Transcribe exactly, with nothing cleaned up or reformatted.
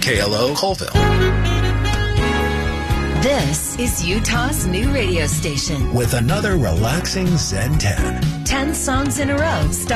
K L O Colville. This is Utah's new radio station. With another relaxing Zen ten. Ten songs in a row.